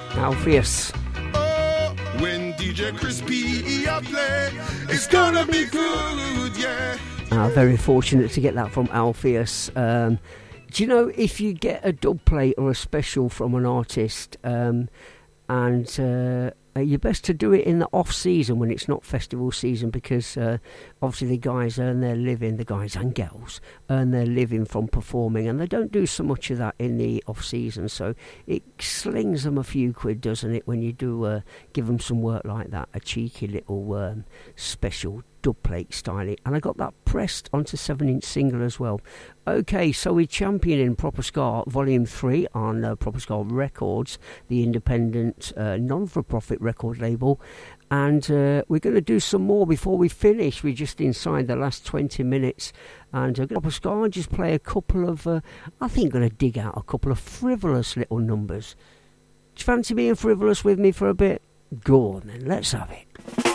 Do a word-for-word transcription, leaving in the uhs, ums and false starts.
Alpheus. Oh, when D J Crispy a play, it's gonna be good, yeah. Uh, very fortunate to get that from Alpheus. Um, do you know, if you get a dub plate or a special from an artist, um, and uh, you're best to do it in the off season when it's not festival season, because uh, obviously the guys earn their living, the guys and girls earn their living from performing, and they don't do so much of that in the off season, so it slings them a few quid, doesn't it, when you do uh, give them some work like that, a cheeky little um, special dub plate styling. And I got that pressed onto seven inch single as well. Okay, so we're championing Proper Ska Volume three on uh, Proper Ska Records, the independent uh, non-for-profit record label, and uh, we're going to do some more before we finish. We're just inside the last twenty minutes, and uh, Proper Ska just play a couple of uh, I think going to dig out a couple of frivolous little numbers. Do you fancy being frivolous with me for a bit? Go on then, let's have it.